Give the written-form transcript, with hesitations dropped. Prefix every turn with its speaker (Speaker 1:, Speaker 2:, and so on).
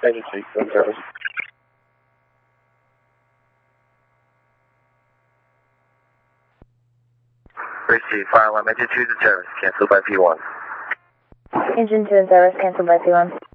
Speaker 1: Agency, phone service.
Speaker 2: Receive, fire alarm, engine 2's in service, cancelled by P1.
Speaker 3: Engine 2 in service, cancelled by P1.